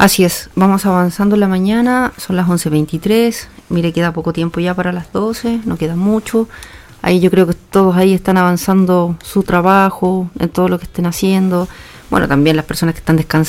Así es, vamos avanzando en la mañana, son las 11:23, mire, queda poco tiempo ya para las 12, no queda mucho. Ahí yo creo que todos ahí están avanzando su trabajo, en todo lo que estén haciendo. Bueno, también las personas que están descansando